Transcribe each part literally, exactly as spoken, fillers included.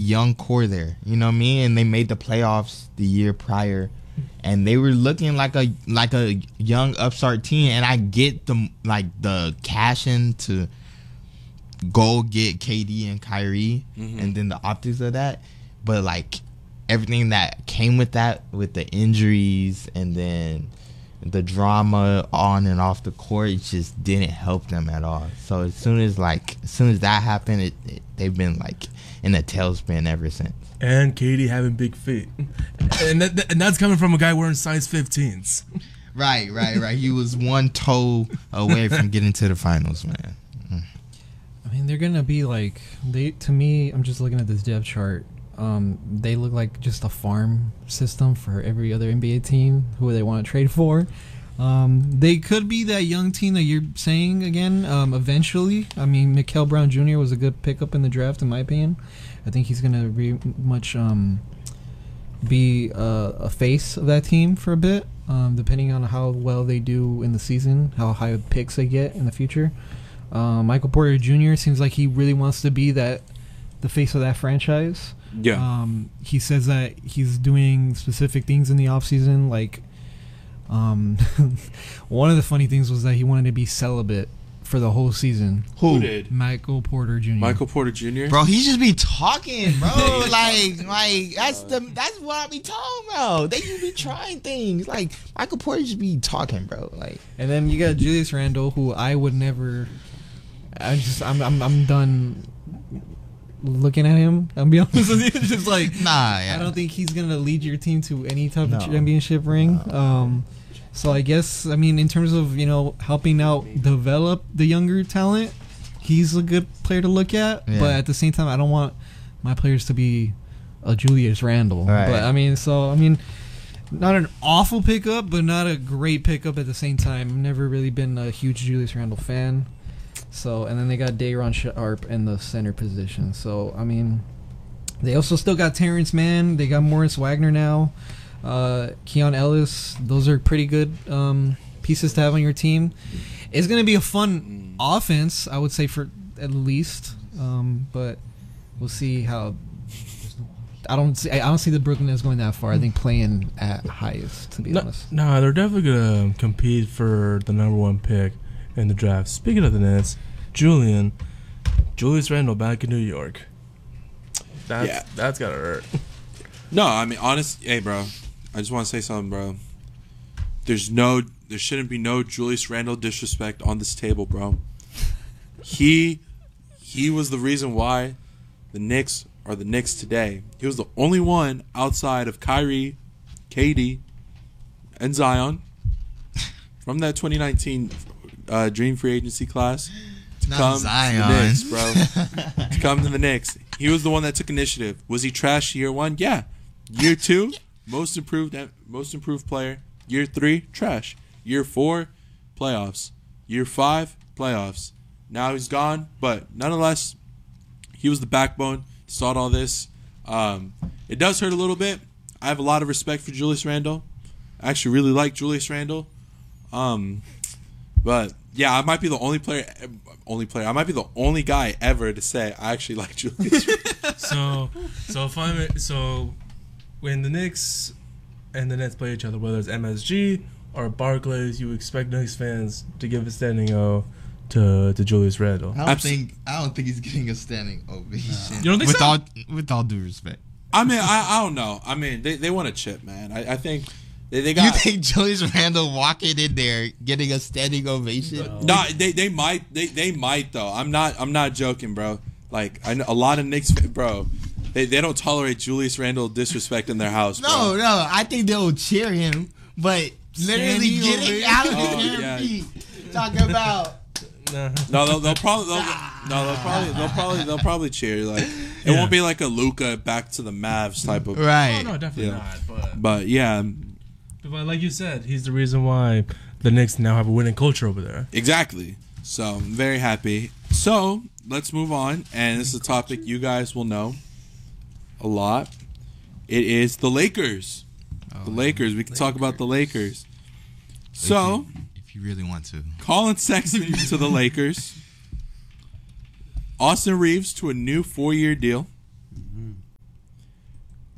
young core there. You know what I mean? And they made the playoffs the year prior, and they were looking like a like a young upstart team. And I get the like the cash in to go get K D and Kyrie, mm-hmm. and then the optics of that, but like everything that came with that, with the injuries and then the drama on and off the court, it just didn't help them at all. So as soon as like as soon as that happened, it, it, they've been like in a tailspin ever since. And K D having big feet, and that, and that's coming from a guy wearing size fifteens. Right, right, right. He was one toe away from getting to the finals, man. I mean, they're gonna be like they. To me, I'm just looking at this depth chart. Um, they look like just a farm system for every other N B A team who they want to trade for. Um, they could be that young team that you're saying again. Um, eventually, I mean, Mikal Brown Junior was a good pickup in the draft, in my opinion. I think he's gonna be much um, be a, a face of that team for a bit, um, depending on how well they do in the season, how high picks they get in the future. Uh, Michael Porter Junior seems like he really wants to be that the face of that franchise. Yeah. Um, he says that he's doing specific things in the offseason. Like, um, one of the funny things was that he wanted to be celibate for the whole season. Who, Who did? Michael Porter Junior Michael Porter Junior Bro, he just be talking, bro. like, like that's the that's what I be talking about. They just be trying things. Like Michael Porter just be talking, bro. Like, and then you got Julius Randle, who I would never. I just I'm I'm I'm done looking at him. I'll be honest with you. Just like nah, yeah. I don't think he's gonna lead your team to any type no. of championship ring. No. Um, so I guess I mean in terms of you know helping out develop the younger talent, he's a good player to look at. Yeah. But at the same time, I don't want my players to be a Julius Randle. Right. But I mean, so I mean. Not an awful pickup, but not a great pickup at the same time. I've never really been a huge Julius Randle fan. So, and then they got Day'Ron Sharpe in the center position. So, I mean, they also still got Terrence Mann. They got Morris Wagner now. Uh, Keon Ellis. Those are pretty good um, pieces to have on your team. It's going to be a fun offense, I would say, for at least. Um, but we'll see how. I don't see. I don't see the Brooklyn Nets going that far. I think playing at highest, to be no, honest. Nah, they're definitely gonna compete for the number one pick in the draft. Speaking of the Nets, Julian, Julius Randle back in New York. That's, yeah, that's gotta hurt. No, I mean, honest. Hey, bro, I just want to say something, bro. There's no, there shouldn't be no Julius Randle disrespect on this table, bro. He, he was the reason why the Knicks are the Knicks today. He was the only one outside of Kyrie, K D, and Zion from that twenty nineteen uh, Dream Free Agency class to Not come Zion. to the Knicks, bro. to come to the Knicks. He was the one that took initiative. Was he trash year one? Yeah. Year two, most improved, most improved player. Year three, trash. Year four, playoffs. Year five, playoffs. Now he's gone, but nonetheless, he was the backbone. Start all this. Um, it does hurt a little bit. I have a lot of respect for Julius Randle. I actually really like Julius Randle. Um, but yeah, I might be the only player, only player. I might be the only guy ever to say I actually like Julius Randle. so, so if I'm so when the Knicks and the Nets play each other, whether it's M S G or Barclays, you expect Knicks fans to give a standing O to to Julius Randle. I don't think I don't think he's getting a standing ovation. No. You don't think with so? all with all due respect. I mean, I, I don't know. I mean, they they want a chip, man. I, I think they, they got. You think Julius Randle walking in there getting a standing ovation? No, nah, they they might they, they might though. I'm not I'm not joking, bro. Like I know a lot of Knicks, bro. They they don't tolerate Julius Randle disrespect in their house. Bro. No, no. I think they'll cheer him, but literally Standing getting ovation? out of Oh, his yeah. feet, talking about. Nah. No, they'll, they'll probably they'll, no they'll probably they'll probably they'll probably cheer. Like it Yeah. won't be like a Luka back to the Mavs type of. Right. Oh, no, definitely Yeah. not. But, But yeah, but like you said, he's the reason why the Knicks now have a winning culture over there. exactly. So I'm very happy. So let's move on, and this is a topic you guys will know a lot. It is the Lakers. Oh, The Lakers. We can talk about the Lakers. So. if you, if you really want to, Colin Sexton to the Lakers. Austin Reeves to a new four-year deal.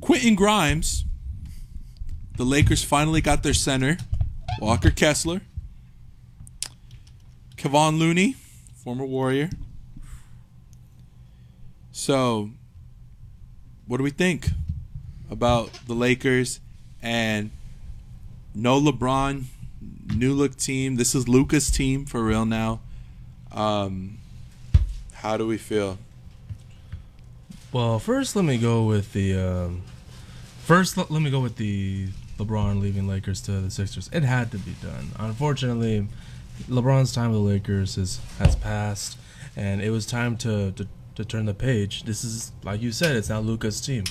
Quentin Grimes. The Lakers finally got their center, Walker Kessler. Kevon Looney, former Warrior. So, what do we think about the Lakers and no LeBron, new look team? This is Luka's team for real now. Um, how do we feel? Well, first let me go with the um, first let, let me go with the LeBron leaving Lakers to the Sixers. It had to be done. Unfortunately, LeBron's time with the Lakers is, has passed, and it was time to, to to turn the page. This is, like you said, it's now Luka's team.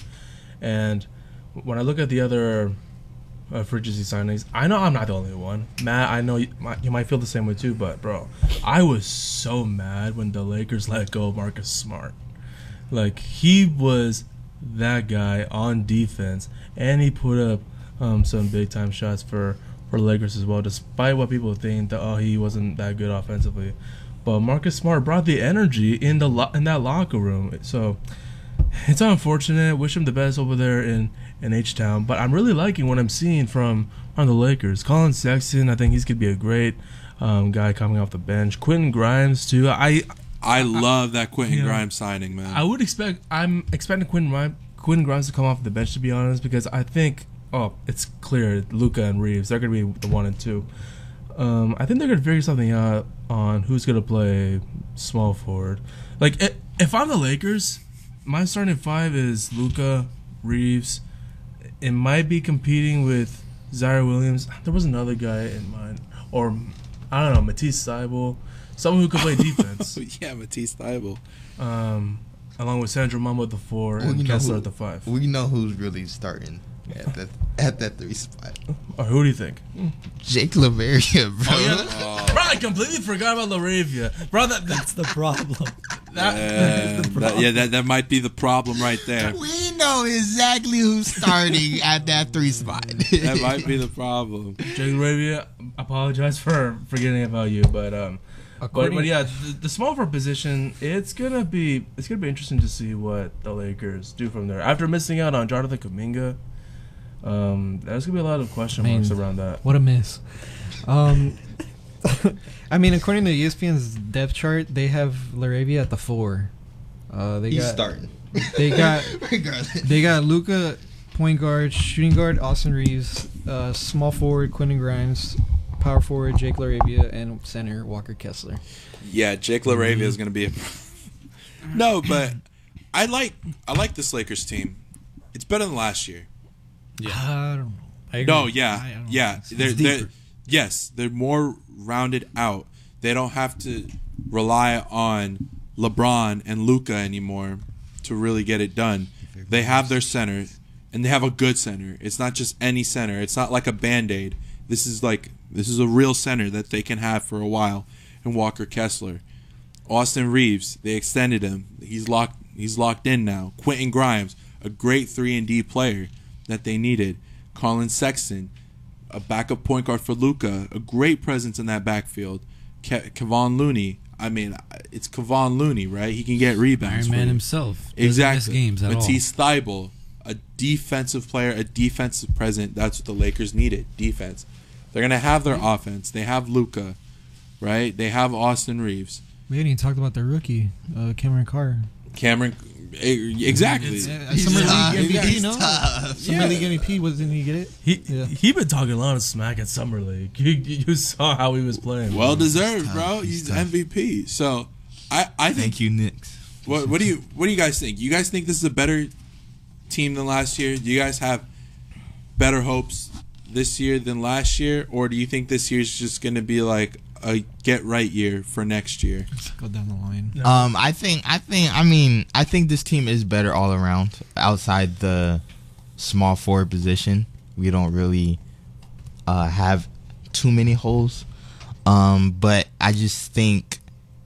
And when I look at the other uh, free agency signings, I know I'm not the only one. Matt, I know you might, you might feel the same way too, but bro, I was so mad when the Lakers let go of Marcus Smart. Like, he was that guy on defense, and he put up um, some big time shots for, for the Lakers as well, despite what people think that, oh, he wasn't that good offensively. But Marcus Smart brought the energy in the lo- in that locker room. So it's unfortunate. Wish him the best over there in, in H-Town. But I'm really liking what I'm seeing from, from the Lakers. Colin Sexton, I think he's going to be a great um, guy coming off the bench. Quentin Grimes, too. I I love that Quentin Yeah. Grimes signing, man. I would expect, I'm expecting Quentin, Grimes, Quentin Grimes to come off the bench, to be honest, because I think, oh, it's clear, Luka and Reeves, they're going to be the one and two. Um, I think they're going to figure something out on who's going to play small forward. Like, if I'm the Lakers, my starting five is Luka, Reeves. It might be competing with Zaire Williams. There was another guy in mind. Or, I don't know, Matisse Thybulle. Someone who could play defense. Yeah, Matisse Thybulle. Um, along with Sandro Mumbo at the four Well, and you know Kessler who- at the five. We know who's really starting at that at that three spot. Or who do you think? Jake LaVeria, bro. Oh, yeah. Bro, I completely forgot about LaRavia. Bro, that, That's the problem. that, Yeah, that, yeah, that, that might be the problem right there. We know exactly who's starting at that three spot. That might be the problem. Jake LaRavia, apologize for forgetting about you, but um, but, According- but yeah, the, the small forward position, it's gonna be it's gonna be interesting to see what the Lakers do from there. After missing out on Jonathan Kuminga, um, there's gonna be a lot of question Man. marks around that. What a miss. Um, I mean, according to E S P N's depth chart, they have Laravia at the four. Uh, they He's got starting. They got Regardless. they got Luca, point guard, shooting guard Austin Reeves, uh, small forward Quentin Grimes, power forward Jake Laravia, and center Walker Kessler. Yeah, Jake LaRavia is going to be a No, but I like I like this Lakers team. It's better than last year. Yeah, I don't know. I agree. No, yeah, I don't yeah. know. It's They're, they're, deeper. yes, they're more rounded out. They don't have to rely on LeBron and Luka anymore to really get it done. They have their center, and they have a good center. It's not just any center. It's not like a Band-Aid. This is like this is a real center that they can have for a while. And Walker Kessler, Austin Reeves, they extended him. He's locked. He's locked in now. Quentin Grimes, a great three and D player that they needed. Colin Sexton, a backup point guard for Luka, a great presence in that backfield. Ke- Kevon Looney, I mean, it's Kevon Looney, right? He can get rebounds. Iron for Man you. himself. Doesn't miss Exactly. games at Matisse Thybulle, a defensive player, a defensive presence. That's what the Lakers needed, defense. They're going to have their offense. They have Luka, right? They have Austin Reeves. We hadn't even talked about the rookie, uh, Cameron Carr. Cameron, eh, exactly. Yeah, He's Summer tough. League M V P, He's no? tough. Summer Yeah. League M V P, wasn't he get it? He Yeah. he been talking a lot of smack at Summer League. You, you saw how he was playing. Well deserved, tough. bro. He's He's tough. M V P. So, I, I think. Thank you, Knicks. What, what do you What do you guys think? You guys think this is a better team than last year? Do you guys have better hopes this year than last year, or do you think this year's just going to be like a get right year for next year? Let's go down the line. Um, I think, I think, I mean, I think this team is better all around. Outside the small forward position, we don't really uh, have too many holes. Um, but I just think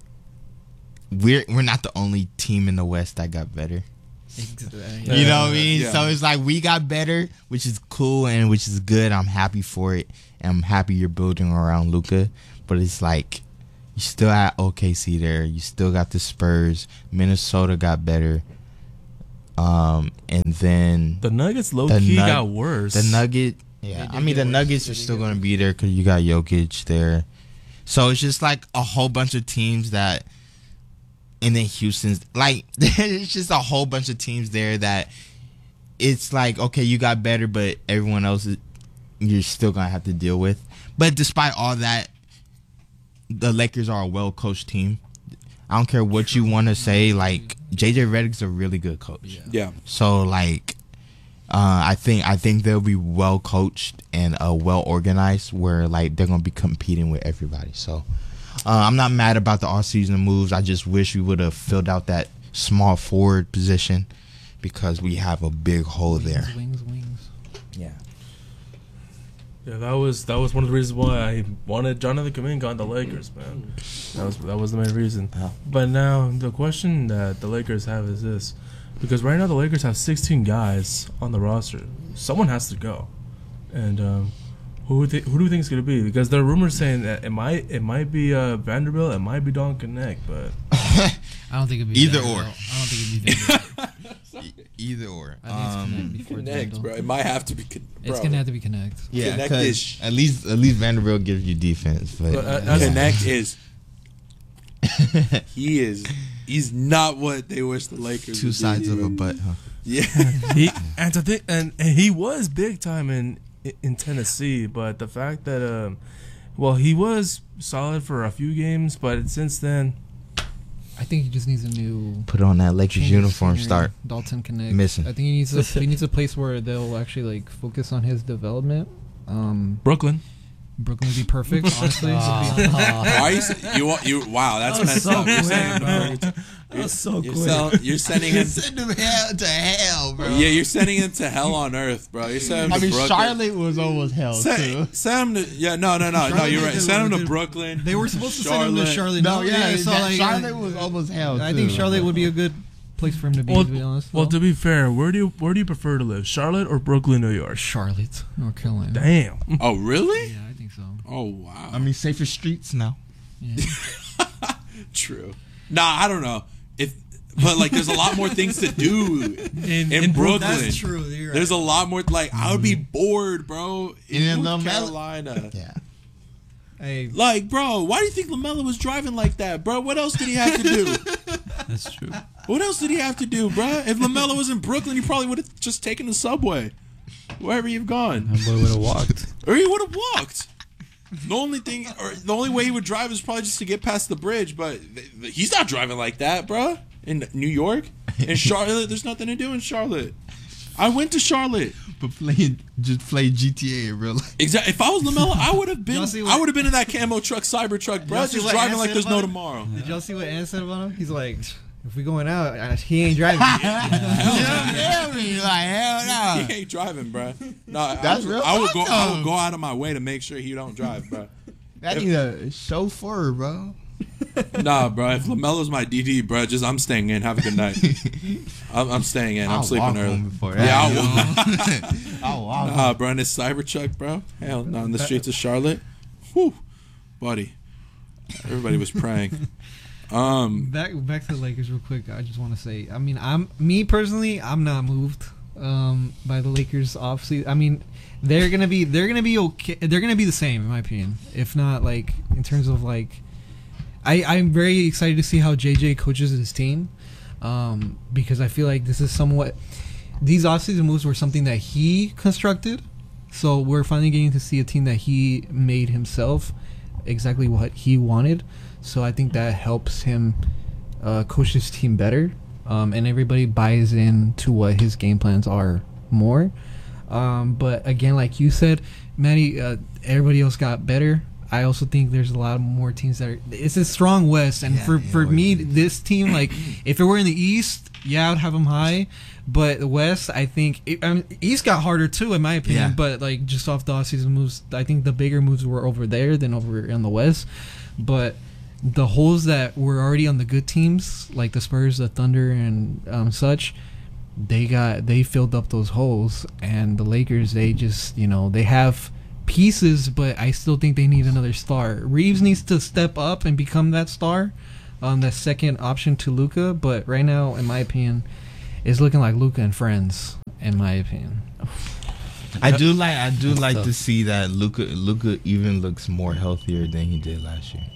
we're we're not the only team in the West that got better. You know what I mean? Yeah. So it's like we got better, which is cool and which is good. I'm happy for it. And I'm happy you're building around Luka. But it's like you still had O K C there. You still got the Spurs. Minnesota got better. Um, and then The Nuggets low The key Nug- got worse. the Nugget. They Yeah, did I mean get the worse. Nuggets They are did still get going to be there because you got Jokic there. So it's just like a whole bunch of teams that, and then Houston's like it's just a whole bunch of teams there that it's like okay, you got better, but everyone else is, you're still gonna have to deal with. But despite all that, the Lakers are a well coached team. I don't care what you want to say. Like J J Redick's a really good coach. Yeah. So like, uh, I think I think they'll be well coached and uh, well organized, where like they're gonna be competing with everybody. So uh, I'm not mad about the off season moves. I just wish we would have filled out that small forward position because we have a big hole there. Wings, wings, wings. Yeah. Yeah, that was that was one of the reasons why I wanted Jonathan Kuminga on the Lakers, man. That was that was the main reason. Oh. But now the question that the Lakers have is this, because right now the Lakers have sixteen guys on the roster. Someone has to go, and um, who th- who do you think it's gonna be? Because there are rumors saying that it might it might be uh, Vanderbilt, it might be Don Connect, but I don't think it'd be Either Vanderbilt. or. I don't think it'd be Vanderbilt. Either or. I think it's Um, Connect before Connect, Vanderbilt. bro. It might have to be. Con- bro. It's gonna have to be Connect. yeah, Connect 'cause is- at least at least Vanderbilt gives you defense, but But, uh, that's- Connect is. He is. He's not what they wish the Lakers. two would sides be. of a butt, huh? Yeah. he and to think and, and he was big time in in Tennessee, but the fact that um, well, he was solid for a few games, but since then, I think he just needs a new Put on that Lakers change of uniform. scenery. Start. Dalton Connect. missing. I think he needs a he needs a place where they'll actually like focus on his development. Um, Brooklyn. Brooklyn would be perfect, honestly. Why are you, s- you? want- You? Wow, that's That was messed so up. You're quick, saying, bro. you're, was so you're, quick. sell- you're sending him. Send him hell to hell, bro. Yeah, you're sending him to hell on earth, bro. You're sending him I to mean, Brooklyn. Charlotte was almost hell Send, too. send him to yeah no no no no you're right. Send him to Brooklyn. They were supposed to send him to Charlotte. No, yeah, I saw, that- like, Charlotte was almost hell. I too. think Charlotte would be a good place for him to be. Well, to be honest. well, though. to be fair, where do you where do you prefer to live, Charlotte or Brooklyn, New York? Charlotte, North Carolina. Damn. Oh really? Yeah, I think so. Oh wow. I mean, safer streets now. Yeah. True. Nah, I don't know if, but like, there's a lot more things to do In, in Brooklyn. That's true. You're right. There's a lot more. Like, I would be bored, bro. In In North LaMelo- Carolina. Yeah. Hey, Like, bro, why do you think LaMelo was driving like that, bro? What else did he have to do? That's true. What else did he have to do, bro? If LaMelo was in Brooklyn, he probably would have just taken the subway, wherever you've gone, Boy would have walked. or he would have walked. The only thing, or the only way he would drive is probably just to get past the bridge. But th- th- he's not driving like that, bro. In New York, in Charlotte, there's nothing to do in Charlotte. I went to Charlotte. But playing just play G T A in real life. Exactly. If I was LaMelo, I would have been. Y'all see what- I would have been in that camo truck, cyber truck, bro. Y'all see Just what driving Ant like said there's no about it? tomorrow. did y'all see what Ann said about him? He's like, if we going out, uh, he ain't driving. Yeah, me like hell He no. ain't driving, bro. No, That's I, real I would talk, go. I though. would go out of my way to make sure he don't drive, bro. That need a chauffeur, bro. Nah, bro. If LaMelo's my D D, bro, just I'm staying in. Have a good night. I'm, I'm staying in. I'm I'll sleeping walk early. home before Yeah, that, I'll yo. walk. I'll walk. Nah, bro. In this cyber truck, bro. Hell, no. In the streets of Charlotte. Whew, buddy. Everybody was praying. Um, back back to the Lakers real quick. I just want to say, I mean, I'm me personally, I'm not moved um, by the Lakers. Obviously, I mean, they're gonna be they're gonna be okay. They're gonna be the same in my opinion. If not, like in terms of like, I I'm very excited to see how J J coaches his team, um, because I feel like this is somewhat these offseason moves were something that he constructed. So we're finally getting to see a team that he made himself, exactly what he wanted. So I think that helps him uh, coach his team better, um, and everybody buys in to what his game plans are more. Um, but again, like you said, Maddie, uh, everybody else got better. I also think there's a lot more teams that are. It's a strong West, and Yeah, for yeah, for it me, is. this team, like if it were in the East, yeah, I'd have them high. But the West, I think, it, I mean, East got harder too, in my opinion. Yeah. But like just off the offseason moves, I think the bigger moves were over there than over in the West. But the holes that were already on the good teams, like the Spurs, the Thunder, and um, such, they got they filled up those holes. And the Lakers, they just you know they have pieces, but I still think they need another star. Reeves needs to step up and become that star, um, that second option to Luka. But right now, in my opinion, it's looking like Luka and friends, in my opinion. I do like I do That's like tough. to see that Luka Luka even looks more healthier than he did last year.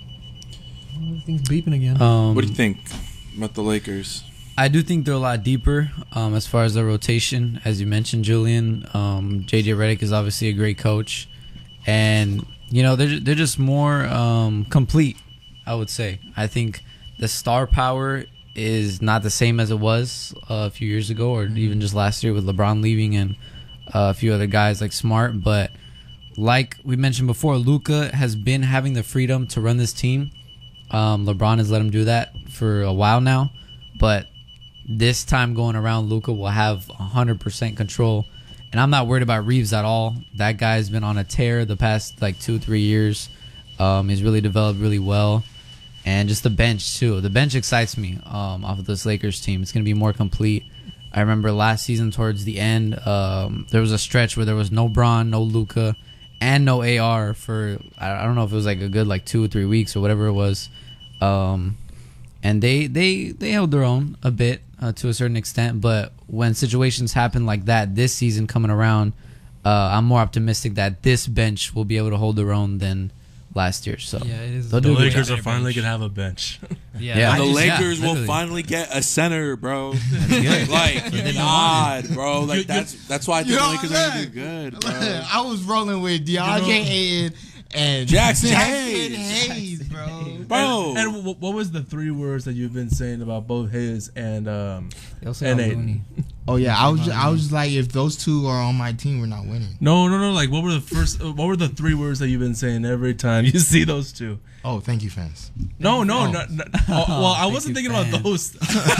Oh, things beeping again. Um, What do you think about the Lakers? I do think they're a lot deeper um, as far as their rotation. As you mentioned, Julian, um, J J Redick is obviously a great coach. And, you know, they're, they're just more um, complete, I would say. I think the star power is not the same as it was uh, a few years ago or even just last year with LeBron leaving and uh, a few other guys like Smart. But like we mentioned before, Luka has been having the freedom to run this team. Um, LeBron has let him do that for a while now. But this time going around, Luka will have one hundred percent control. And I'm not worried about Reeves at all. That guy's been on a tear the past like two, three years. Um, he's really developed really well. And just the bench, too. The bench excites me um, off of this Lakers team. It's going to be more complete. I remember last season towards the end, um, there was a stretch where there was no Bron, no Luka, and no A R for, I don't know if it was like a good like two or three weeks or whatever it was. Um, and they, they, they held their own a bit. Uh, to a certain extent, but when situations happen like that this season coming around, uh, I'm more optimistic that this bench will be able to hold their own than last year. So Yeah, it is. they'll The do a good Lakers job. are finally gonna have a bench. Yeah, Yeah. And the I just- yeah, Lakers will literally. finally get a center, bro. good. Like, They don't God, bro. You- Like, that's that's why I think You the know, Lakers are going to look, do good, bro. I was rolling with DeAndre Ayton and Jackson Hayes, Hayes. bro. Bro. And, and wh- what was the three words that you've been saying about both his and um? They also and got Aiden. Looney. Oh yeah, I was just, I was just like, if those two are on my team, we're not winning. No, no, no. Like, what were the first? uh, What were the three words that you've been saying every time you see those two? Oh, thank you, fans. No, no, Oh. no. no oh, well, I Thank wasn't you, thinking about fans. those.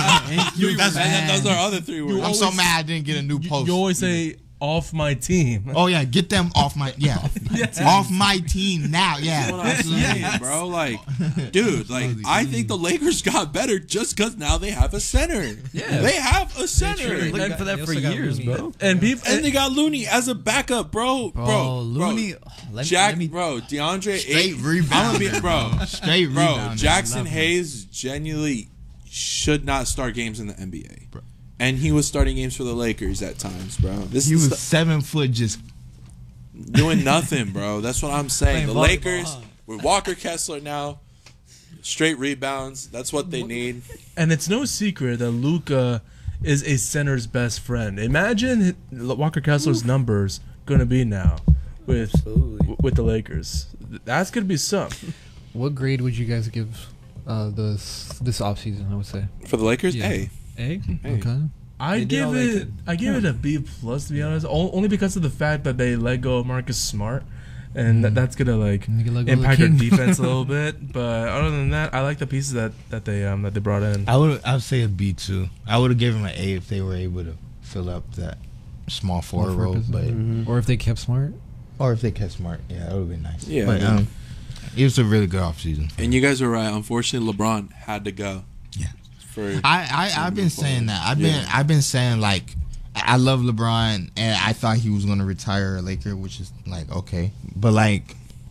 You That's- And then those are other three words. I'm so mad I didn't get a new You, post. you always say off my team. Oh yeah, get them off my yeah, off my team now. That's what I'm Yeah, saying, bro. Like, dude, like, I think the Lakers got better just because now they have a center. Yeah. They have a center. Been looking for that They for also got years, Looney. bro. And people And they got Looney as a backup, bro. Bro, Bro, Looney. Bro. Let me, Jack, let me, bro, DeAndre straight Ayton. rebound, I'm gonna be, bro, straight bro. rebound. Jackson Hayes genuinely should not start games in the N B A, Bro. and he was starting games for the Lakers at times, bro. This He is was seven foot, just doing nothing, bro. That's what I'm saying. The Playing volleyball, Lakers huh? with Walker Kessler now, straight rebounds. That's what they need. And it's no secret that Luca is a center's best friend. Imagine Walker Kessler's numbers going to be now with Absolutely. with the Lakers. That's going to be some. What grade would you guys give uh, this this offseason, I would say? For the Lakers, Yeah. hey, A? Hey. Okay. I They did give all they it. could. I give it a B plus to be honest, O- only because of the fact that they let go of Marcus Smart, and that, that's gonna like And they can let go of the impact their king. defense a little bit. But other than that, I like the pieces that, that they um that they brought in. I would I would say a B two. I would have given him an A if they were able to fill up that small forward forward role, but position. Mhm. Or if they kept Smart. or if they kept Smart, yeah, that would have been nice. Yeah, but man. um, it was a really good offseason. and you guys are right. Unfortunately, LeBron had to go. Yeah. For I, I I've been saying that. I've been Yeah. I've been saying like I I love LeBron and I thought he was gonna retire a Laker, which is like okay, but like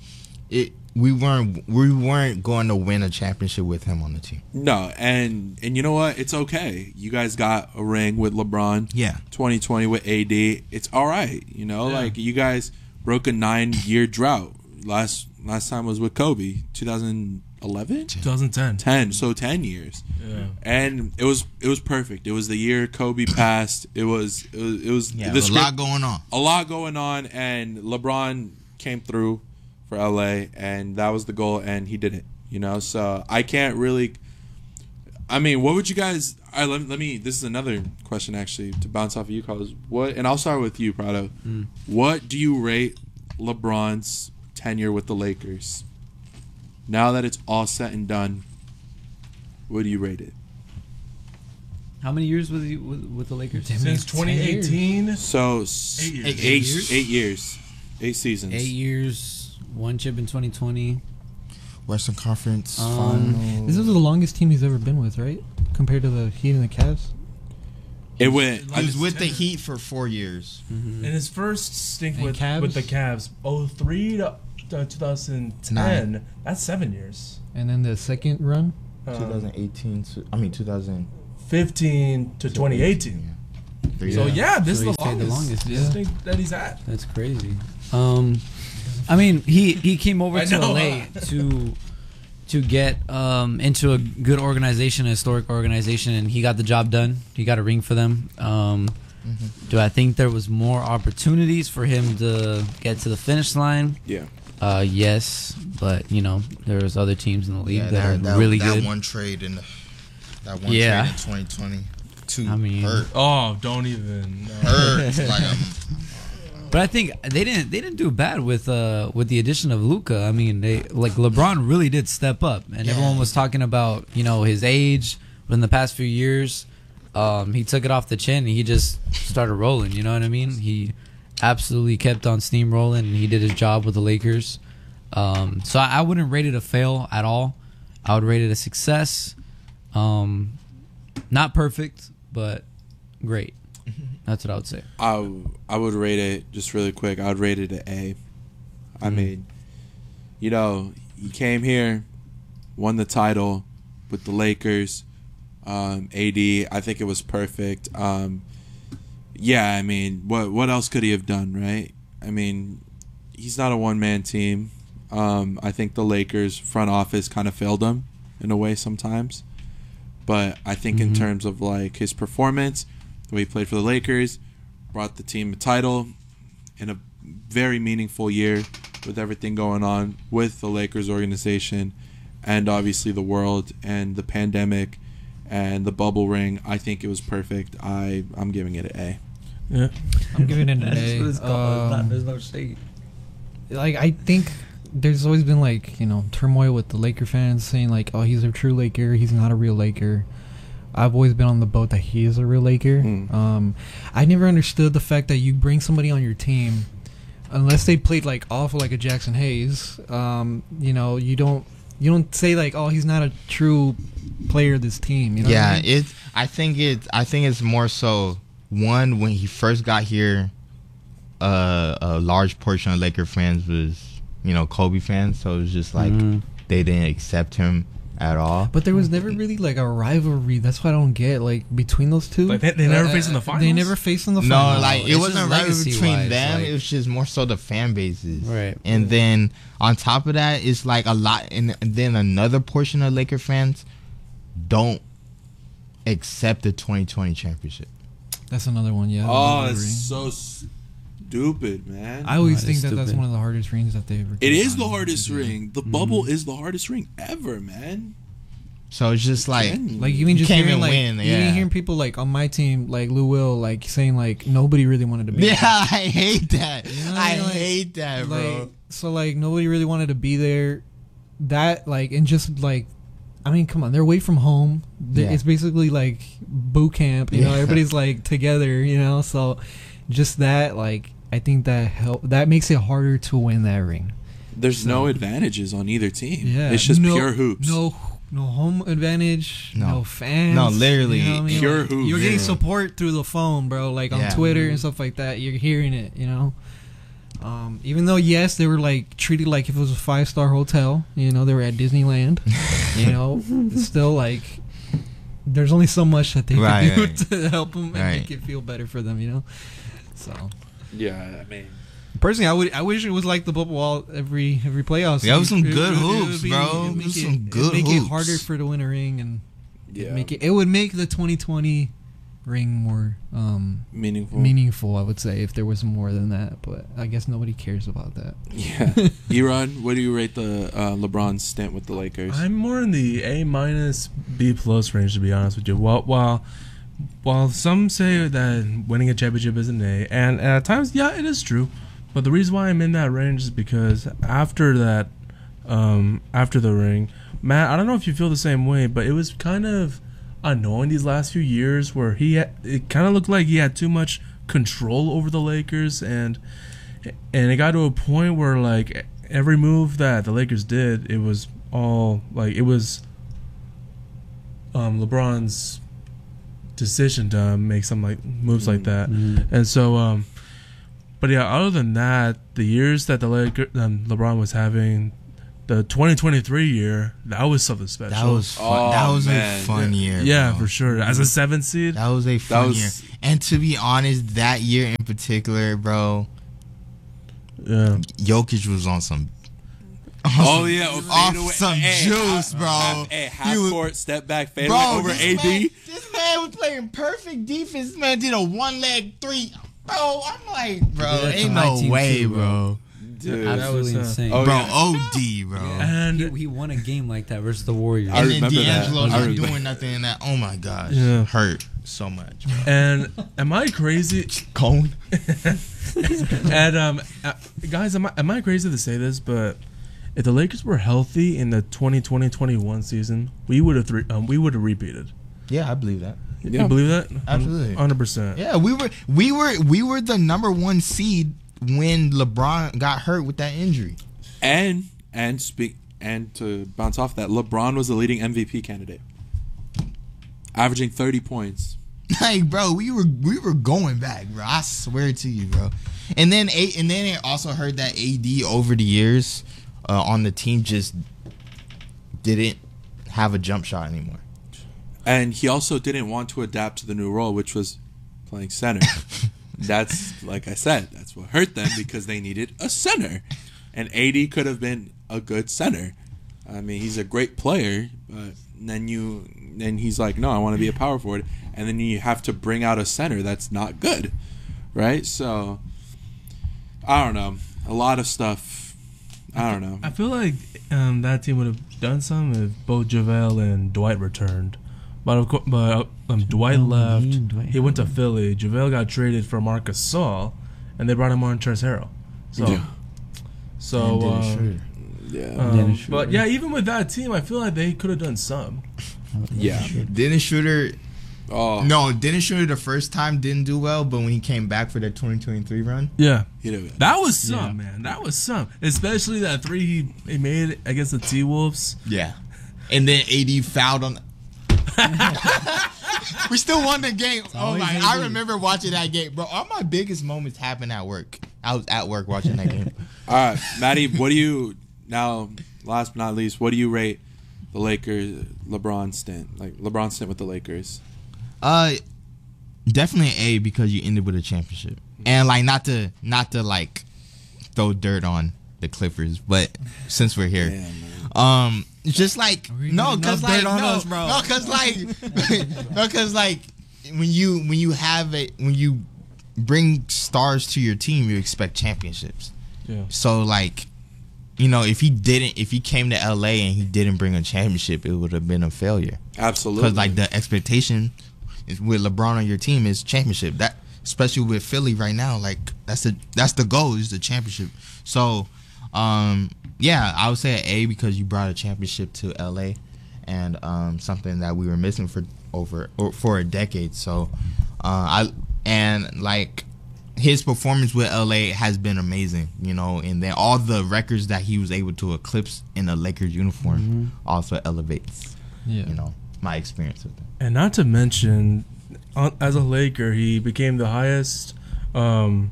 it we weren't we weren't going to win a championship with him on the team. no, and and you know what? It's okay. You guys got a ring with LeBron. Yeah, twenty twenty with A D. It's all right. You know, Yeah. like you guys broke a nine year drought. Last last time was with Kobe, twenty eleven, twenty ten. ten. So ten years. Yeah. And it was it was perfect. It was the year Kobe passed. It was it was, it was yeah, the there's a script- lot going on. a lot going on, and LeBron came through for L A, and that was the goal, and he did it. You know, so I can't really. I mean, what would you guys? All right, let, me- let me. This is another question actually to bounce off of you, Carlos. What? And I'll start with you, Prado. Mm. What do you rate LeBron's tenure with the Lakers? Now that it's all said and done, what do you rate it? How many years was he with, with the Lakers? Damn. Since ten years. twenty eighteen. So s- Eight years. eight, Eight years? eight years, eight seasons. Eight years, one chip in twenty twenty. Western Conference Um, Final. This is the longest team he's ever been with, right? Compared to the Heat and the Cavs. It went. He was with the tenure. Heat for four years. Mhm. In his first stint And with Cavs? with the Cavs, oh three to, to twenty ten. Nine. That's seven years. And then the second run, Um, twenty eighteen to I mean two thousand fifteen to twenty eighteen. Three So years. yeah, this So is the he stayed the longest, longest, yeah. stint that he's had. That's crazy. Um, I mean, he he came over I to know. L A to to get um into a good organization, a historic organization, and he got the job done. He got a ring for them. Um, Mhm. do I think there was more opportunities for him to get to the finish line? Yeah. Uh, yes, but you know there was other teams in the league Yeah, that, are that, really that good. one trade in the, that one Yeah. trade in twenty twenty-two I mean- hurt. Oh, don't even. No. Hurt. like um, But I think they didn't they didn't do bad with uh with the addition of Luka. I mean, they like LeBron really did step up, and Yeah. everyone was talking about you know his age. But in the past few years, um, he took it off the chin and he just started rolling. You know what I mean? He absolutely kept on steamrolling, and he did his job with the Lakers. Um, so I, I wouldn't rate it a fail at all. I would rate it a success. Um, not perfect, but great. That's what I would say. I, w- I would rate it, just really quick, I would rate it an A. I Mhm. mean, you know, he came here, won the title with the Lakers. Um, A D, I think it was perfect. Um, yeah, I mean, what what else could he have done, right? I mean, he's not a one-man team. Um, I think the Lakers front office kind of failed him in a way sometimes. But I think in Mhm. terms of like his performance, the way he played for the Lakers, brought the team a title in a very meaningful year with everything going on with the Lakers organization and obviously the world and the pandemic and the bubble ring. I think it was perfect. I, I'm giving it an A. Yeah. I'm giving it an A. Um, there's no shade. like I think there's always been like you know turmoil with the Laker fans saying like, oh, he's a true Laker, he's not a real Laker. I've always been on the boat that he is a real Laker. Mm. Um, I never understood the fact that you bring somebody on your team, unless they played like awful like a Jackson Hayes. Um, you know, you don't you don't say like, oh, he's not a true player of this team. You know? yeah, what I mean? it. I think it. I think it's more so one when he first got here. Uh, a large portion of Laker fans was you know Kobe fans, so it was just like Mhm. they didn't accept him at all. But there was never really like a rivalry. That's what I don't get. Like between those two, Like, they- they never Uh, faced in the They finals? never faced in the No, finals. like it's it wasn't just right legacy between wise, them. like- It was just more so the fan bases, Right. And then on top of that, it's like a lot. And then another portion of Laker fans don't accept the twenty twenty championship. That's another one. Yeah. Oh, rivalry. it's so stupid, man. I always That think is that that's stupid. one of the hardest rings that they ever. it is gotten. the hardest ring. The bubble is the hardest ring ever, man. So it's just like Genuinely. Like even just can't hearing even like win, even yeah. hearing people like on my team like Lou Will like saying like nobody really wanted to be yeah, I hate that. You know what I I mean? Like- hate that, there. bro. Like so like nobody really wanted to be there. That like and just like I mean come on they're away from home. They- Yeah. It's basically like boot camp. You know Yeah. everybody's like together. You know so just that like I think that help that makes it harder to win that ring. There's no advantages on either team. Yeah, It's just no, pure hoops. No, no home advantage. No, No. fans. No, literally, you know what I mean? pure Like, hoops. You're getting Yeah. support through the phone, bro. Like on Yeah. Twitter and stuff like that. You're hearing it. You know. Um, even though yes, they were like treated like if it was a five star hotel. You know, they were at Disneyland. you know, it's still like there's only so much that they Right, can do right. to help them and Right. make it feel better for them. You know. So Yeah, I mean, personally, I would I wish it was like the bubble all every every playoffs. Yeah, it was some It- good it- it hoops, would be- bro. it would It make was it- some it'd good make it hoops. harder for to win a ring, and yeah, make it it would make the twenty twenty ring more um, meaningful. meaningful. I would say if there was more than that, but I guess nobody cares about that. Yeah, Iran, what do you rate the uh, LeBron stint with the Lakers? I'm more in the A minus B plus range, to be honest with you. While while while some say that winning a championship is an A, and, and at times, yeah, it is true. But the reason why I'm in that range is because after that, um, after the ring, Matt, I don't know if you feel the same way, but it was kind of annoying these last few years where he had, it kind of looked like he had too much control over the Lakers, and and it got to a point where like every move that the Lakers did, it was all like it was um, LeBron's decision to make some like moves like that, Mhm. and so um, but yeah, other than that, the years that the Lakers, um, LeBron was having the twenty twenty-three year, that was something special. That was fun. Oh, that was man. a fun year. yeah, bro. for sure. As a seventh seed, That was a fun was- year. And to be honest, that year in particular, bro, yeah. Jokic was on some. Oh yeah, oh, off fade away. some Hey, juice, half- bro. Half, hey, half He was- court, step back, fade Bro, away over this A D. Man, this man was playing perfect defense. This man did a one leg three. Bro, I'm like, bro, He did that to ain't my no team way, too, bro. bro. Dude, Absolutely that was, uh, insane. Oh, Bro, yeah. O D, bro. And he, he won a game like that versus the Warriors. I And then remember that. D'Angelo's I not remember. doing nothing in that. Oh my gosh. Yeah. Hurt so much, bro. and am I crazy? Cone? And um, uh, guys, am I am I crazy to say this? But if the Lakers were healthy in the twenty twenty twenty-one season, we would have three. Um, we would have repeated. Yeah, I believe that. You believe that? Absolutely. hundred percent. Yeah, we were we were we were the number one seed when LeBron got hurt with that injury. And and speak and to bounce off that, LeBron was the leading M V P candidate, averaging thirty points. Like, bro, we were we were going back, bro. I swear to you, bro. And then a and then it also heard that A D over the years uh, on the team just didn't have a jump shot anymore. And he also didn't want to adapt to the new role, which was playing center. That's, like I said, that's what hurt them because they needed a center. And A D could have been a good center. I mean, he's a great player, but then you then he's like, no, I want to be a power forward. And then you have to bring out a center that's not good, right? So, I don't know. A lot of stuff. I don't know. I feel like um, that team would have done something if both JaVale and Dwight returned. But of course, but um, Dwight JaVale left. McGee and Dwight He went to Howard. Philly. JaVale got traded for Marcus Saul, and they brought him on Montrezl Harrell. So, Yeah. so, And Dennis um, Schroeder. Yeah. um, Dennis Schroeder. but yeah, even with that team, I feel like they could have done some. Yeah. Dennis Schroeder. Oh, No, Dennis Schroeder the first time didn't do well, but when he came back for that twenty twenty-three run, Yeah, he did it. that was some, man. That was some. Especially that three he, he made against the T Wolves. yeah. And then A D fouled on. We still won the game. Oh always my! A D. I remember watching that game, bro. All my biggest moments happened at work. I was at work watching that game. All right, Maddie, what do you now? Last but not least, what do you rate the Lakers LeBron stint? Like LeBron stint with the Lakers. Uh, definitely an A because you ended with a championship, and like not to not to like throw dirt on the Clippers, but since we're here, Yeah, man. um, it's just like we no, getting cause enough like dirt on no, us, bro? no, cause like no, cause like when you when you have it when you bring stars to your team, you expect championships. Yeah. So like, you know, if he didn't, if he came to L A and he didn't bring a championship, it would have been a failure. Absolutely. Because like the expectation is with LeBron on your team is championship. That especially with Philly right now, like that's the that's the goal is the championship. So, um, yeah, I would say an A because you brought a championship to L A, and um, something that we were missing for over or for a decade. So, uh, I and like his performance with L A has been amazing, you know, and then all the records that he was able to eclipse in a Lakers uniform also elevates, Yeah. you know, my experience with them. And not to mention, on- as a Laker, he became the highest um,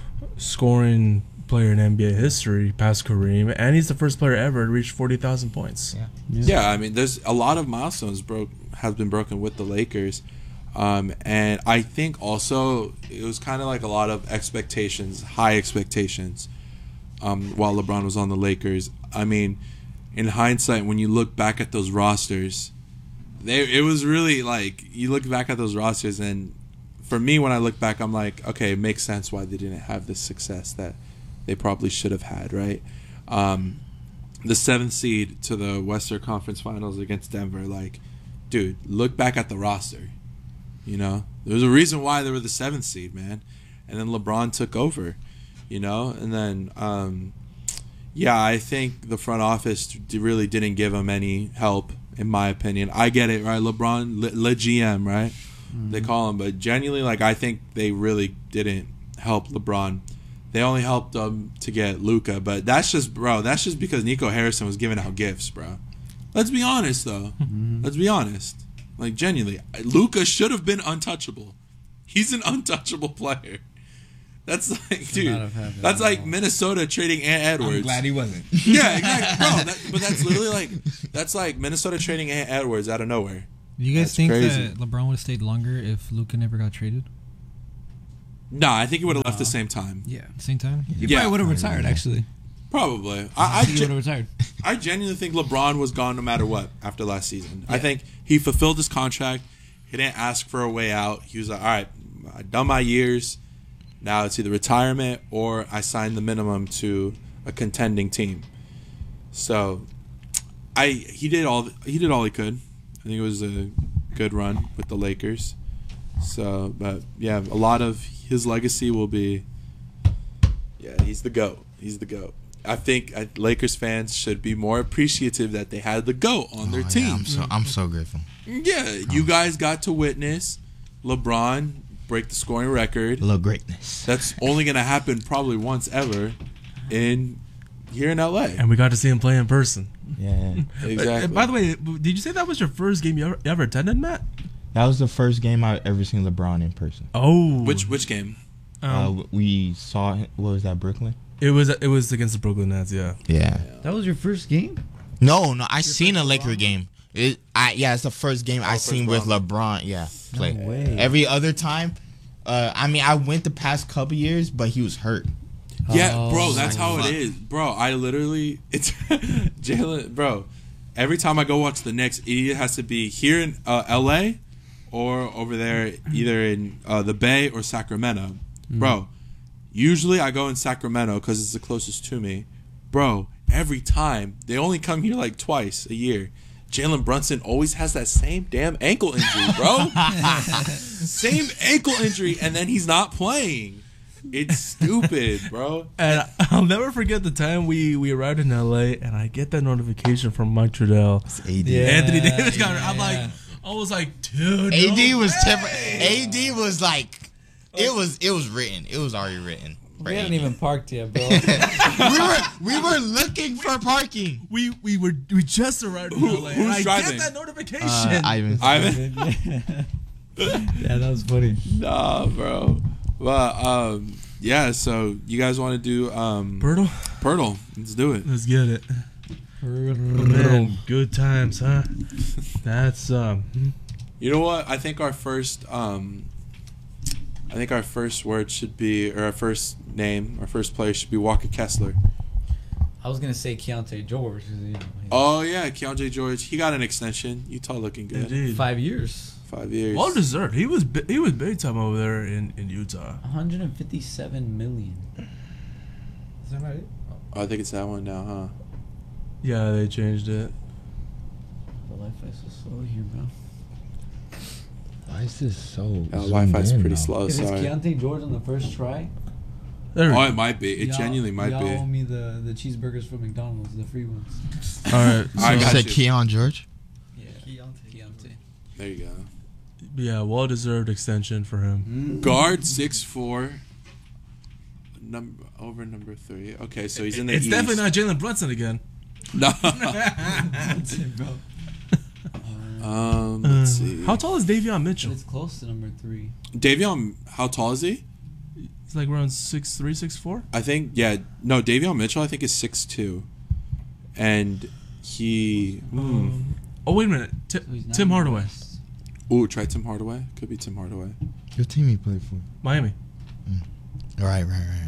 scoring player in N B A history, past Kareem, and he's the first player ever to reach forty thousand points. Yeah. Yeah, I mean, there's a lot of milestones broke have been broken with the Lakers, um, and I think also it was kind of like a lot of expectations, high expectations, um, while LeBron was on the Lakers. I mean, in hindsight, when you look back at those rosters, they it was really like you look back at those rosters, and for me, when I look back, I'm like, okay, it makes sense why they didn't have the success that they probably should have had, right? Um, the seventh seed to the Western Conference Finals against Denver, like, dude, look back at the roster. You know, there's a reason why they were the seventh seed, man. And then LeBron took over, you know, and then, um, yeah, I think the front office d- really didn't give him any help, in my opinion. I get it, right? LeBron, le, le G M, right? Mm-hmm. They call him, but genuinely, like, I think they really didn't help LeBron. They only helped them to get Luka, but that's just, bro, that's just because Nico Harrison was giving out gifts, bro. Let's be honest, though. Mm-hmm. Let's be honest. Like, genuinely, Luka should have been untouchable. He's an untouchable player. That's like, Not dude. have happened That's at like all. Minnesota trading Ant Edwards. I'm glad he wasn't. Yeah, exactly, bro. That, but that's literally like that's like Minnesota trading Ant Edwards out of nowhere. Do you guys That's think crazy. that LeBron would have stayed longer if Luka never got traded? No, I think he would have left the same time. Yeah. Same time? He Yeah. probably would have retired, actually. Probably. I, I, I think he gen- would have retired. I genuinely think LeBron was gone no matter what after last season. I Yeah. think he fulfilled his contract. He didn't ask for a way out. He was like, all right, I've done my years. Now it's either retirement or I signed the minimum to a contending team. So, I he did all he did all he could. I think it was a good run with the Lakers. So, but yeah, a lot of his legacy will be. Yeah, he's the GOAT. He's the GOAT. I think uh, Lakers fans should be more appreciative that they had the GOAT on their Oh, yeah, team. I'm so I'm so grateful. Yeah, you guys got to witness LeBron break the scoring record. A little greatness. That's only going to happen probably once ever in here in L A. And we got to see him play in person. Yeah. Exactly. Uh, by the way, did you say that was your first game you ever, you ever attended, Matt? That was the first game I ever seen LeBron in person. Oh, which which game? Um, uh, we saw him- what was that, Brooklyn? it was it was against the Brooklyn Nets. Yeah. Yeah. That was your first game? No, no, I seen a Laker game. It, I yeah, it's the first game I first seen with LeBron. LeBron. Yeah, play. way. Every other time, uh, I mean, I went the past couple years, but he was hurt. Yeah, Oh, bro, that's how fuck. it is. Bro, I literally it's Jalen, bro. Every time I go watch the Knicks, it either has to be here in uh, L A or over there, either in uh, the Bay or Sacramento. Bro, usually I go in Sacramento because it's the closest to me. Bro, every time they only come here like twice a year. Jalen Brunson always has that same damn ankle injury, bro. Same ankle injury, and then he's not playing. It's stupid, bro. And I'll never forget the time we, we arrived in L A and I get that notification from Mike Trudell. It's A D. Yeah. Anthony Davis got. I'm yeah. like, I was like, dude. A D no was way. temper- A D was like, it was it was written. It was already written. for We A hadn't D. even parked yet, bro. we were we were looking for parking. We we were we just arrived in Who- L A. who's and I driving? get that notification. Uh, Ivan. Ivan? Yeah, that was funny. Nah, bro. Well, um, yeah. So you guys want to do um, Bertle, Pirtle? Let's do it. let's get it. Man, good times, huh? That's um. You know what? I think our first, um, I think our first word should be, or our first name, our first player should be Walker Kessler. I was gonna say Keontae George. 'cause, You know, he's Oh yeah, Keontae George. He got an extension. Utah looking good. Indeed. five years, Five years. Well deserved. He was bi- he was big time over there in, in Utah. one hundred fifty-seven million. Is that right? I think it's that one now, huh? Yeah, they changed it. The Wi-Fi is so slow here, bro. Why is this so? Yeah, Wi-Fi's pretty slow. Is it Sorry. Keontae George on the first try? There we Oh, go. it might be. It Y'all- genuinely might y'all owe be. me the, the cheeseburgers from McDonald's, the free ones. All right. I You so- got said you. Keon George. Yeah, Keontae. Keontae. There you go. Yeah, well deserved extension for him. Guard six four. Number over number three. Okay, so he's in the It's East. definitely not Jalen Brunson again. No. That's it, bro. um, let's Uh, see. How tall is Davion But Mitchell? it's close to number three. Davion, how tall is he? He's like around six three, six four. I think yeah. No, Davion Mitchell. I think is six two, and he. Hmm. Um, oh wait a minute, Ti- So he's not Tim in the Hardaway, West. Ooh, try Tim Hardaway. Could be Tim Hardaway. Your team he played for. Miami. Right, right, right.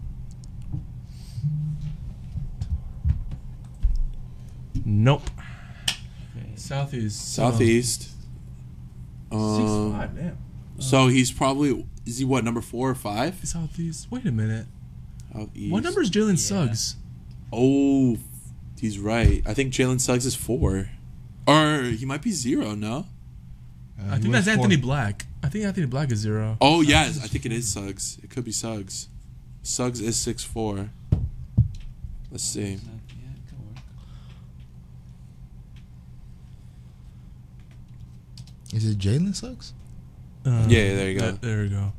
Nope. Okay. Southeast. Southeast. Six Um, five. Damn. so he's probably is he what number four or five? Southeast. Wait a minute. Southeast. What number is Jalen Yeah. Suggs? Oh, he's right. I think Jalen Suggs is four, or he might be zero. No. Uh, I he think was that's Anthony four. Black. I think Anthony Black is zero. Oh yes, I think it is Suggs. It could be Suggs. Suggs is six four. Let's see. Yeah, it could work. Is it Jalen Suggs? Uh, Yeah, there you go. th- there you go.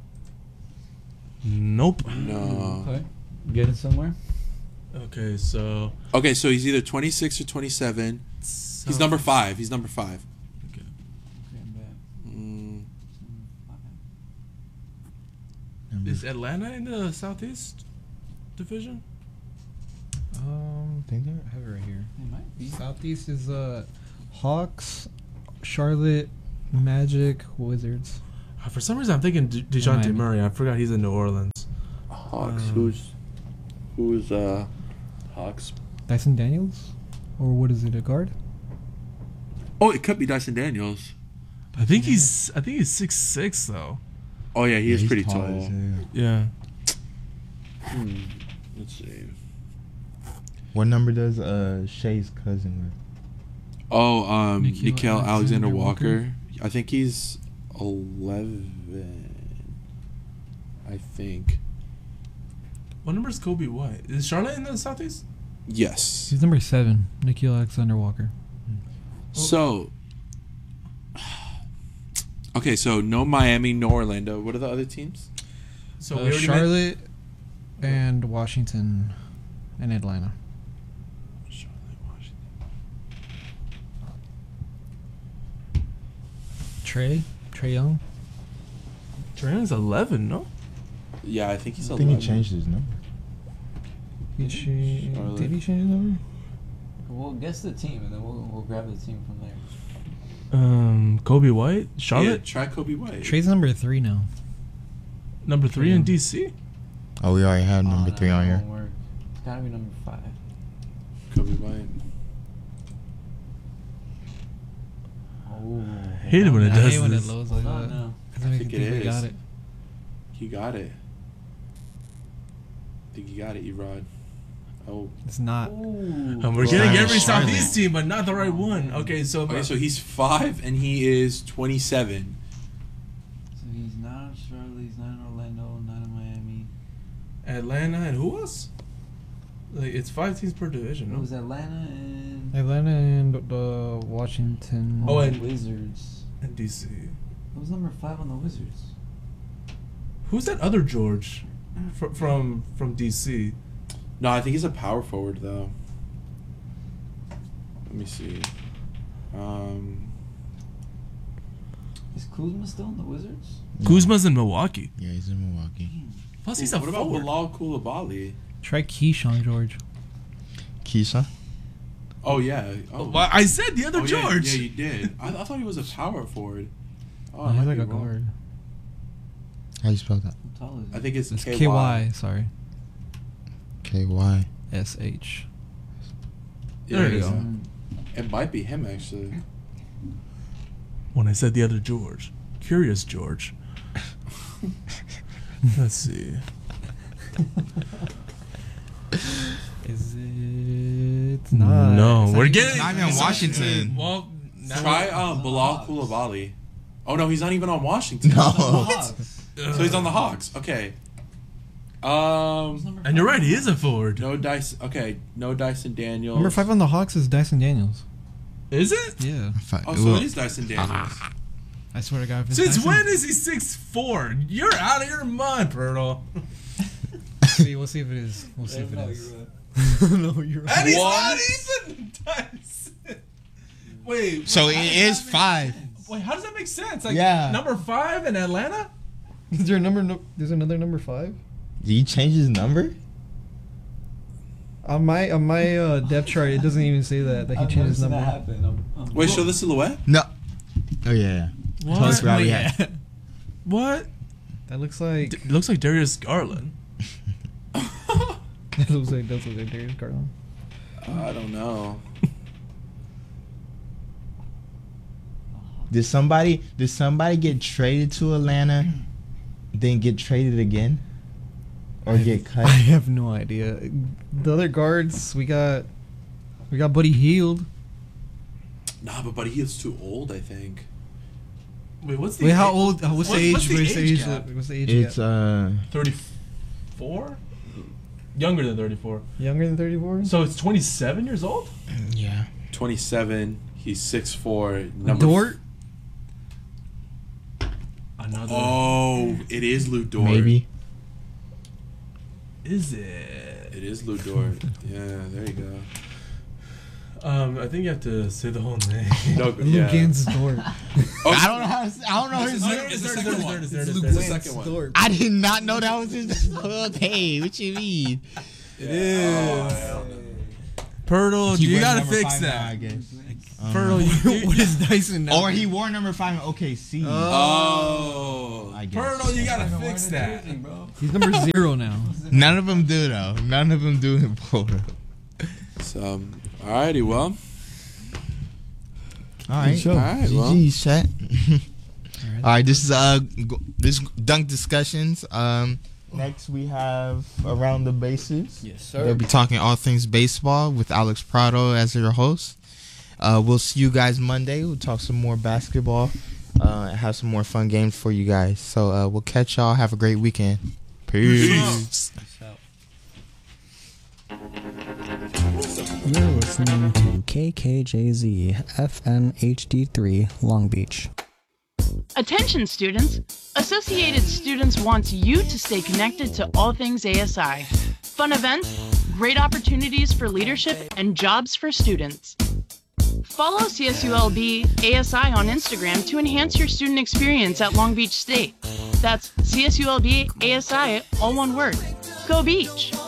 Nope. No. Okay. Getting somewhere? Okay, so Okay, so he's either twenty-six or twenty-seven. He's number five. He's number five. Okay. Okay, I'm back. Mm, Number Is Is Atlanta in the Southeast Division? Um, Think I have it right here. It might be. Southeast is uh, Hawks, Charlotte, Magic, Wizards. Uh, For some reason, I'm thinking De- DeJounte Miami. Murray. I forgot he's in New Orleans. Hawks. Um, who's who's uh Hawks? Dyson Daniels, or what is it? A guard? Oh, it could be Dyson Daniels. I think he's. I think he's six six though. Oh yeah, he Yeah, is he's pretty tall tall. as hell. Yeah. Hmm. Let's see. What What number does uh Shay's cousin wear? Oh, um, Nickeil Nickeil Alexander, Alexander Walker. I think he's eleven. I think. What number is Kobe White? Is Charlotte in the Southeast? Yes. He's number seven. Nikhil Alexander Walker. So. Okay, so no Miami, no Orlando. What are the other teams? So Uh, we already met- Charlotte and Washington and Atlanta. Charlotte, Washington. Trey, Trey Young. Trae Young's eleven, no? Yeah, I think he's I eleven. think he changed his number. He cha- Charlotte. did he change his number? We'll guess the team, and then we'll we'll grab the team from there. Um, Kobe White, Charlotte, Yeah, try Kobe White. Trey's number three now. number three Trae in Young. D C. Oh, we already have number Oh, no, three on that here. won't work. It's gotta be number five. Kobe White. Oh. Hate it when it I does hate when it this. loads like Hold on that. now. Because I I think think, it think we is. got it. He got it. I think he got it, Erod. Oh. It's not. Um, we're Well, getting I- every Charlotte. Southeast team, but not the right one. Okay, so, Okay, so he's five and he is twenty-seven. So he's not in Charlotte, he's not in Orlando, not in Miami. Atlanta and who else? Like it's five teams per division. It No? was Atlanta and Atlanta and uh, Washington. Oh, the and- Wizards. And D C. Who was number five on the Wizards? Who's that other George from from, from D C? No, I think he's a power forward though. Let me see. Um, Is Kuzma still in the Wizards? Kuzma's in Milwaukee. Yeah, he's in Milwaukee. Plus, he's a what about forward. Bilal Koulibaly? Try Keyshawn George. Keisha? Oh yeah. Oh, Well, I said the other Oh, yeah, George. Yeah, you did. I, I thought he was a power forward. Oh, Oh, I he's might like be a wrong. guard. How you spell that? How tall is he? I think it's, It's K Y. K Y. Sorry. K Y. S H. Yeah, There it you is. go. It might be him actually. When I said the other George, Curious George. Let's see. Is it not? No, It's we're not- getting Not even it's Washington. Well, now Try um Bilal Koulibaly. Oh no, he's not even on Washington. No. Hawks. uh, So he's on the Hawks. Okay. Who's Um. number And you're five? right, he is a forward. No Dyson. Okay. No Dyson Daniels. Number five on the Hawks is Dyson Daniels. Is it? Yeah. Fuck. Oh, so Well, it is Dyson Daniels. I swear to God. If it's Since Dyson, when is he six four? You're out of your mind, Pirtle. See, we'll see if it is. We'll see if it is. no, you're And he's What? not even Dyson. Wait. So wait, it how does is that make five. sense? Wait, how does that make sense? Like, Yeah. number five in Atlanta? Is there a number? No, there's another number five Did he change his number? on my on my uh, depth chart. It doesn't even say that that he I've changed never his seen number. that happen. I'm, I'm Wait, show the silhouette. No. Oh yeah. What? Totally forgot we yeah. had. What? That looks like. D- looks like Darius Garland. That looks like that's what they Darius Garland. I don't know. Did somebody did somebody get traded to Atlanta, then get traded again, or get cut? I have no idea. The other guards we got, we got Buddy Hield. Nah, but buddy, he's too old. I think. Wait, what's the Wait, how age- old? uh, What's the What- age? what's the What's the age age? gap? What's the age? It's gap? uh thirty-four? Younger than thirty-four. Younger than thirty-four. So it's twenty-seven years old? yeah. twenty-seven. He's six four. Number. Dort. Another. Oh, it is Lou Dort. Maybe. Is it? It is Lou Dort. Yeah, there you go. Um, I think you have to say the whole name. No, yeah. Lugansdorp. Oh, I don't know how. to- I don't know his. Oh, name. it's the third, second it's one. third, it's third, It's it's Luke- third. it's the second one. I did not know that was his. Oh, hey, what you mean? It is. Pirtle, He you wears gotta number fix five now, I that. guess. Pirtle, you, What is Dyson now? Or he wore number five in O K C. Oh. I guess. Pirtle, you gotta fix that. He's number zero now. None of them do though. None of them do in Florida. So, um, alrighty, well. All right. All right, well. G G, chat. All right. This is uh g- this dunk discussions. Um, next we have Around the Bases. Yes, We'll be talking all things baseball with Alex Prado as your host. Uh, we'll see you guys Monday. We'll talk some more basketball. Uh, and have some more fun games for you guys. So uh, we'll catch y'all. Have a great weekend. Peace. You're listening to K K J Z F N H D three Long Beach. Attention students! Associated Students wants you to stay connected to all things A S I. Fun events, great opportunities for leadership, and jobs for students. Follow C S U L B A S I on Instagram to enhance your student experience at Long Beach State. That's C S U L B A S I, all one word. Go Beach!